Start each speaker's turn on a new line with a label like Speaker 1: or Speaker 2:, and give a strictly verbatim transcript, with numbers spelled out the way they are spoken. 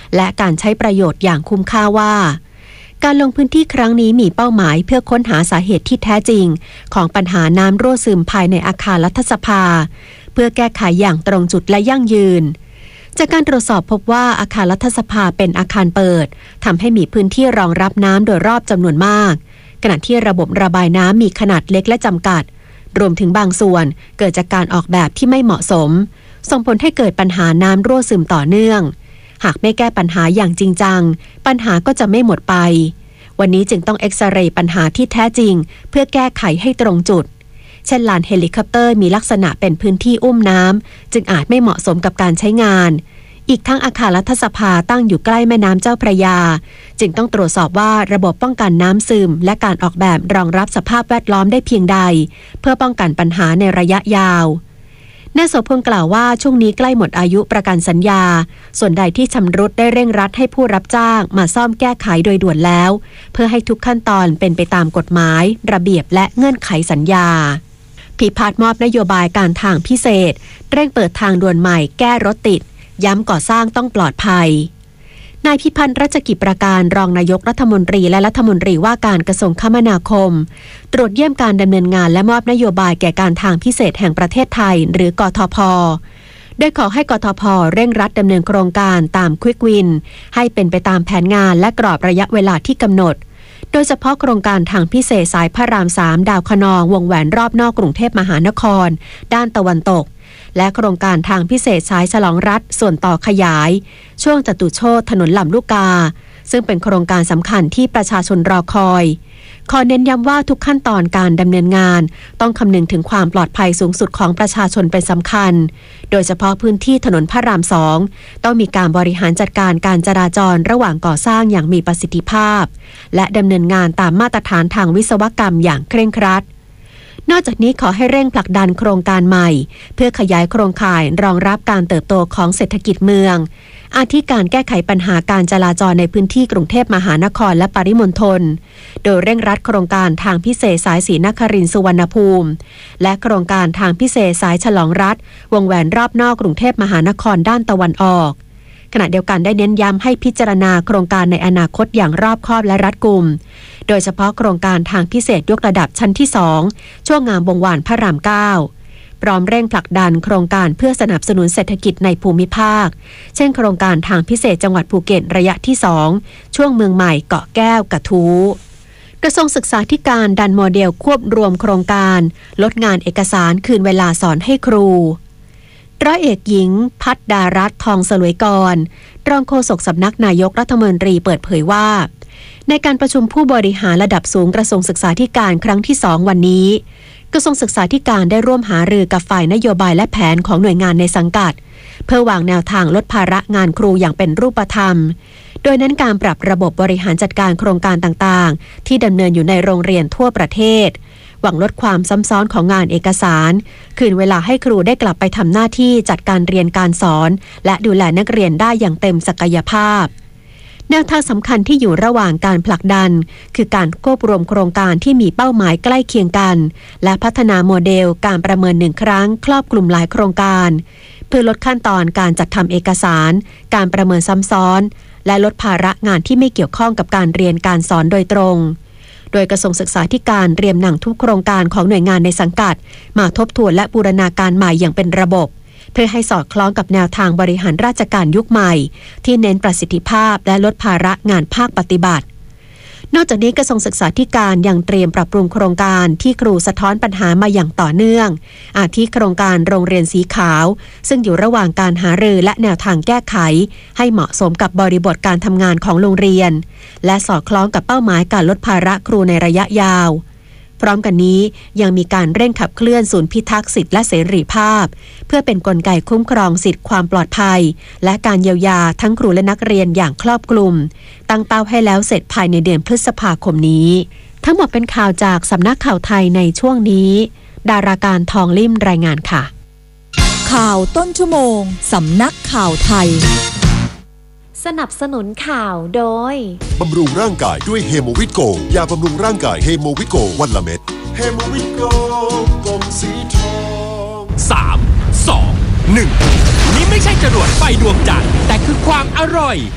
Speaker 1: และการใช้ประโยชน์อย่างคุ้มค่าว่าการลงพื้นที่ครั้งนี้มีเป้าหมายเพื่อค้นหาสาเหตุที่แท้จริงของปัญหาน้ำรั่วซึมภายในอาคารรัฐสภาเพื่อแก้ไขอย่างตรงจุดและยั่งยืนจากการตรวจสอบพบว่าอาคารรัฐสภาเป็นอาคารเปิดทำให้มีพื้นที่รองรับน้ำโดยรอบจำนวนมากขณะที่ระบบระบายน้ำมีขนาดเล็กและจำกัดรวมถึงบางส่วนเกิดจากการออกแบบที่ไม่เหมาะสมส่งผลให้เกิดปัญหาน้ำรั่วซึมต่อเนื่องหากไม่แก้ปัญหาอย่างจริงจังปัญหาก็จะไม่หมดไปวันนี้จึงต้องเอ็กซเรย์ปัญหาที่แท้จริงเพื่อแก้ไขให้ตรงจุดเช่นลานเฮลิคอปเตอร์มีลักษณะเป็นพื้นที่อุ้มน้ำจึงอาจไม่เหมาะสมกับการใช้งานอีกทั้งอาคารรัฐสภาตั้งอยู่ใกล้แม่น้ำเจ้าพระยาจึงต้องตรวจสอบว่าระบบป้องกันน้ำซึมและการออกแบบรองรับสภาพแวดล้อมได้เพียงใดเพื่อป้องกันปัญหาในระยะยาวนายโสพลกล่าวว่าช่วงนี้ใกล้หมดอายุประกันสัญญาส่วนใดที่ชำรุดได้เร่งรัดให้ผู้รับจ้างมาซ่อมแก้ไขโดยด่วนแล้วเพื่อให้ทุกขั้นตอนเป็นไปตามกฎหมายระเบียบและเงื่อนไขสัญญาพิพัฒน์มอบนโยบายการทางพิเศษเร่งเปิดทางด่วนใหม่แก้รถติดย้ำก่อสร้างต้องปลอดภัยนายพิพัฒน์รัชกิจประการรองนายกรัฐมนตรีและรัฐมนตรีว่าการกระทรวงคมนาคมตรวจเยี่ยมการดำเนินงานและมอบนโยบายแก่การทางพิเศษแห่งประเทศไทยหรือกทพ.โดยขอให้กทพ.เร่งรัดดำเนินโครงการตามควิกวินให้เป็นไปตามแผนงานและกรอบระยะเวลาที่กำหนดโดยเฉพาะโครงการทางพิเศษสายพระรามสามดาวคะนองวงแหวนรอบนอกกรุงเทพมหานครด้านตะวันตกและโครงการทางพิเศษสายฉลองรัฐส่วนต่อขยายช่วงจตุโชตถนนลำลูกกาซึ่งเป็นโครงการสำคัญที่ประชาชนรอคอยขอเน้นย้ำว่าทุกขั้นตอนการดำเนินงานต้องคำนึงถึงความปลอดภัยสูงสุดของประชาชนเป็นสำคัญโดยเฉพาะพื้นที่ถนนพระรามสองต้องมีการบริหารจัดการการจราจรระหว่างก่อสร้างอย่างมีประสิทธิภาพและดำเนินงานตามมาตรฐานทางวิศวกรรมอย่างเคร่งครัดนอกจากนี้ขอให้เร่งผลักดันโครงการใหม่เพื่อขยายโครงข่ายรองรับการเติบโตของเศรษฐกิจเมืองอาทิการแก้ไขปัญหาการจราจรในพื้นที่กรุงเทพมหานครและปริมณฑลโดยเร่งรัดโครงการทางพิเศษสายศรีนครินทร์สุวรรณภูมิและโครงการทางพิเศษสายฉลองรัฐวงแหวนรอบนอกกรุงเทพมหานครด้านตะวันออกขณะเดียวกันได้เน้นย้ำให้พิจารณาโครงการในอนาคตอย่างรอบคอบและรัดกุมโดยเฉพาะโครงการทางพิเศษยกระดับชั้นที่สองช่วงงามวงวานพระรามเก้าพร้อมเร่งผลักดันโครงการเพื่อสนับสนุนเศรษฐกิจในภูมิภาคเช่นโครงการทางพิเศษจังหวัดภูเก็ตระยะที่สองช่วงเมืองใหม่เกาะแก้วกระทู้กระทรวงศึกษาธิการดันโมเดลควบรวมโครงการลดงานเอกสารคืนเวลาสอนให้ครูร้อยเอกหญิงพัฒดารัตน์ทองสลวยกรรองโฆษกสำนักนายกรัฐมนตรีเปิดเผยว่าในการประชุมผู้บริหารระดับสูงกระทรวงศึกษาธิการครั้งที่สองวันนี้กระทรวงศึกษาธิการได้ร่วมหารือกับฝ่ายนโยบายและแผนของหน่วยงานในสังกัดเพื่อวางแนวทางลดภาระงานครูอย่างเป็นรูปธรรมโดยเน้นการปรับระบบบริหารจัดการโครงการต่างๆที่ดำเนินอยู่ในโรงเรียนทั่วประเทศหวังลดความซ้ำซ้อนของงานเอกสารคืนเวลาให้ครูได้กลับไปทำหน้าที่จัดการเรียนการสอนและดูแลนักเรียนได้อย่างเต็มศักยภาพแนวทางสำคัญที่อยู่ระหว่างการผลักดันคือการควบรวมโครงการที่มีเป้าหมายใกล้เคียงกันและพัฒนาโมเดลการประเมินหนึ่งครั้งครอบคลุมหลายโครงการเพื่อลดขั้นตอนการจัดทำเอกสารการประเมินซ้ำซ้อนและลดภาระงานที่ไม่เกี่ยวข้องกับการเรียนการสอนโดยตรงโดยกระทรวงศึกษาธิการเตรียมนำทุกโครงการของหน่วยงานในสังกัดมาทบทวนและบูรณาการใหม่อย่างเป็นระบบเพื่อให้สอดคล้องกับแนวทางบริหารราชการยุคใหม่ที่เน้นประสิทธิภาพและลดภาระงานภาคปฏิบัตินอกจากนี้กระทรวงศึกษาธิการยังเตรียมปรับปรุงโครงการที่ครูสะท้อนปัญหามาอย่างต่อเนื่องอาทิโครงการโรงเรียนสีขาวซึ่งอยู่ระหว่างการหารือและแนวทางแก้ไขให้เหมาะสมกับบริบทการทำงานของโรงเรียนและสอดคล้องกับเป้าหมายการลดภาระครูในระยะยาวพร้อมกันนี้ยังมีการเร่งขับเคลื่อนศูนย์พิทักษ์สิทธิและเสรีภาพเพื่อเป็นกลไกคุ้มครองสิทธิความปลอดภัยและการเยียวยาทั้งครูและนักเรียนอย่างครอบคลุมตั้งเป้าให้แล้วเสร็จภายในเดือนพฤษภาคมนี้ทั้งหมดเป็นข่าวจากสำนักข่าวไทยในช่วงนี้ดาราการทองลิ่มรายงานค่ะ
Speaker 2: ข่าวต้นชั่วโมงสำนักข่าวไทย
Speaker 3: สนับสนุนข่าวโดย
Speaker 4: บำรุงร่างกายด้วยเฮโมวิตโกยาบำรุงร่างกายเฮโมวิตโกวันละเม็ดเฮโมวิตโกกลมสีทอง
Speaker 5: สาม สอง หนึ่งนี่ไม่ใช่จรวดไฟดวงจันทร์แต่คือความอร่อย